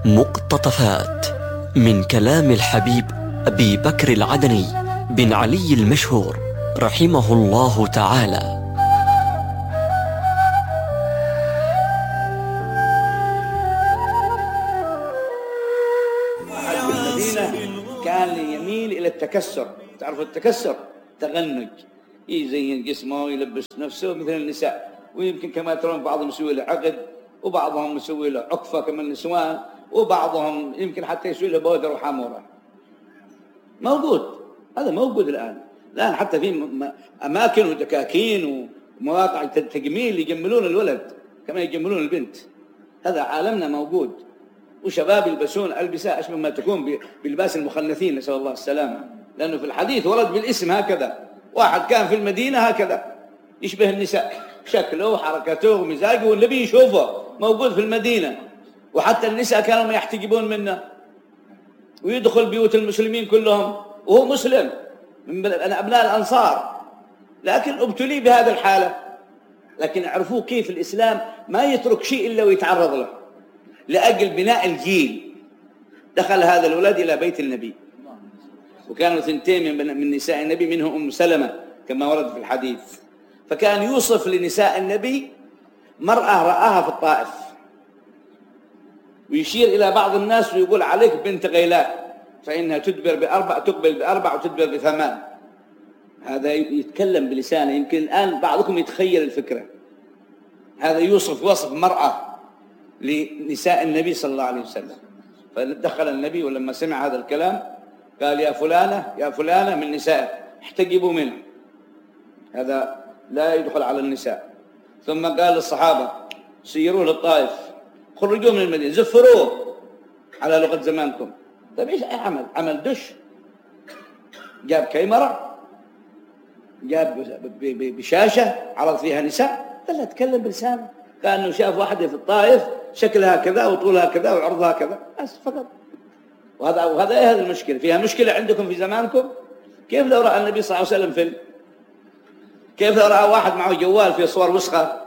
مقتطفات من كلام الحبيب أبي بكر العدني بن علي المشهور رحمه الله تعالى. المدينة كان يميل إلى التكسر. تعرفوا التكسر؟ تغنج، يزين جسمه ويلبس نفسه مثل النساء، ويمكن كما ترون بعضهم يسوي له عقد، وبعضهم يسوي له عقفة كما النسوان، وبعضهم يمكن حتى يسوي له بودر وحمورة. موجود، هذا موجود الآن حتى في أماكن ودكاكين ومواقع تجميل يجملون الولد كما يجملون البنت. هذا عالمنا موجود، وشباب يلبسون ألبسة أشبه ما تكون بلباس المخنثين، نسأل الله السلامة. لأنه في الحديث ورد بالاسم هكذا، واحد كان في المدينة هكذا يشبه النساء، شكله وحركته ومزاجه، والنبي يشوفه موجود في المدينة، وحتى النساء كانوا يحتجبون منه، ويدخل بيوت المسلمين كلهم وهو مسلم من أبناء الأنصار، لكن ابتلي بهذا الحالة. لكن اعرفوا كيف الإسلام ما يترك شيء إلا ويتعرض له لأجل بناء الجيل. دخل هذا الولد إلى بيت النبي، وكانوا ثنتين من نساء النبي، منهم أم سلمة كما ورد في الحديث. فكان يوصف لنساء النبي مرأة رآها في الطائف، ويشير إلى بعض الناس ويقول عليك بنت غيلان فإنها تدبر بأربع، تقبل بأربع وتدبر بثمان. هذا يتكلم بلسانه، يمكن الآن بعضكم يتخيل الفكرة. هذا يوصف وصف مرأة لنساء النبي صلى الله عليه وسلم. فدخل النبي ولما سمع هذا الكلام قال يا فلانة يا فلانة من نسائه احتجبوا منه، هذا لا يدخل على النساء. ثم قال للصحابة سيروه للطائف، خرجوه من المدينة، زفروه على لغة زمانكم. طيب ايش عمل دش، جاب كاميرا، جاب بشاشة عرض فيها نساء، لا تكلم بلسانه، كأنه شاف واحدة في الطائف شكلها كذا وطولها كذا وعرضها كذا بس فقط. وهذا ايه المشكلة؟ فيها مشكلة عندكم في زمانكم؟ كيف لو رأى النبي صلى الله عليه وسلم فيلم؟ كيف لو رأى واحد معه جوال فيه صور وسخة؟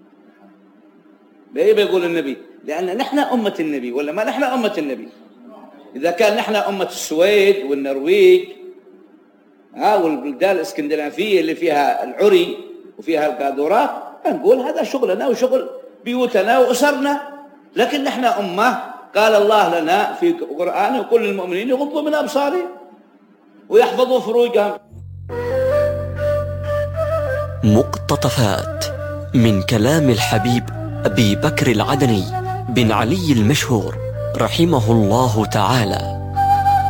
ليه بيقول النبي؟ لأن نحن أمة النبي، ولا ما نحن أمة النبي؟ إذا كان نحن أمة السويد والنرويج والبلدان الإسكندنافية اللي فيها العري وفيها القاذورات، نقول هذا شغلنا وشغل بيوتنا وأسرنا. لكن نحن أمة قال الله لنا في قرآنه وكل المؤمنين يغضوا من أبصارهم ويحفظوا فروجهم. مقتطفات من كلام الحبيب أبي بكر العدني بن علي المشهور رحمه الله تعالى.